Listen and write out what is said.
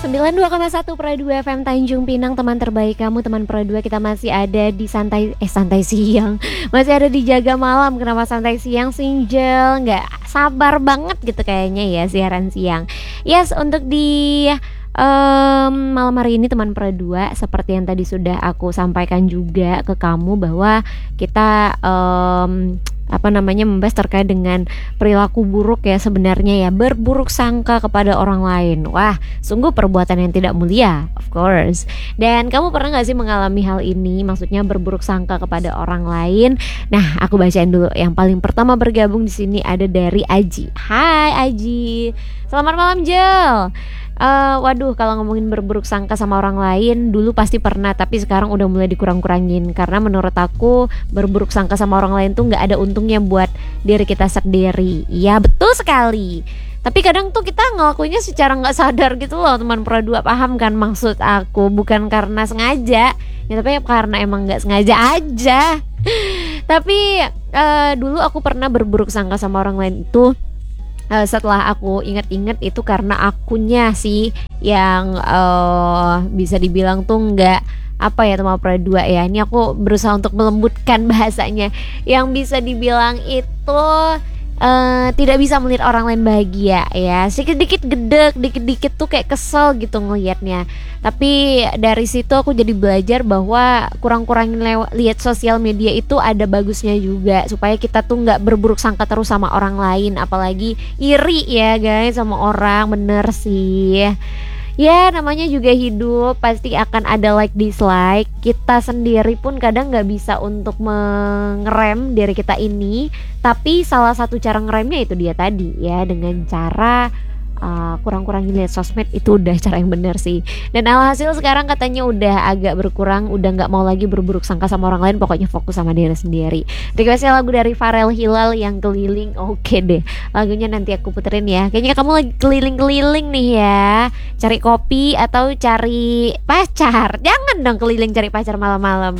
92,1 Pro 2 FM Tanjung Pinang, teman terbaik kamu, teman Pro 2. Kita masih ada di santai siang. Masih ada di jaga malam. Kenapa santai siang, Sinjel? Nggak sabar banget gitu kayaknya ya siaran siang. Yes, untuk di malam hari ini teman Pro 2, seperti yang tadi sudah aku sampaikan juga ke kamu bahwa kita membahas terkait dengan perilaku buruk ya, sebenarnya ya, berburuk sangka kepada orang lain. Wah, sungguh perbuatan yang tidak mulia, of course. Dan kamu pernah gak sih mengalami hal ini? Maksudnya berburuk sangka kepada orang lain. Nah, aku bacain dulu. Yang paling pertama bergabung di sini ada dari Aji. Hai Aji, selamat malam Jel. Waduh, kalau ngomongin berburuk sangka sama orang lain, dulu pasti pernah, tapi sekarang udah mulai dikurang-kurangin. Karena menurut aku berburuk sangka sama orang lain tuh gak ada untungnya buat diri kita sendiri. Iya, betul sekali. Tapi kadang tuh kita ngelakuinnya secara gak sadar gitu loh, teman Pro 2. Paham kan maksud aku? Bukan karena sengaja ya, tapi karena emang gak sengaja aja. Tapi dulu aku pernah berburuk sangka sama orang lain itu. Setelah aku inget-inget, itu karena akunya sih yang bisa dibilang tuh nggak teman Pro 2 ya. Ini aku berusaha untuk melembutkan bahasanya. Yang bisa dibilang itu tidak bisa melihat orang lain bahagia ya. Sedikit-dikit gedek, dikit-dikit tuh kayak kesel gitu ngelihatnya. Tapi dari situ aku jadi belajar bahwa kurang-kurangin lihat sosial media itu ada bagusnya juga, supaya kita tuh nggak berburuk sangka terus sama orang lain, apalagi iri ya guys sama orang. Bener sih. Ya, namanya juga hidup, pasti akan ada like dislike. Kita sendiri pun kadang gak bisa untuk mengerem diri kita ini. Tapi salah satu cara ngeremnya itu dia tadi ya, dengan cara kurang-kurangin lihat sosmed. Itu udah cara yang benar sih. Dan alhasil sekarang katanya udah agak berkurang, udah gak mau lagi berburuk sangka sama orang lain. Pokoknya fokus sama diri sendiri. Requestnya lagu dari Farel Hilal yang Keliling. Oke deh, lagunya nanti aku puterin ya. Kayaknya kamu lagi keliling-keliling nih ya, cari kopi atau cari pacar. Jangan dong keliling cari pacar malam-malam.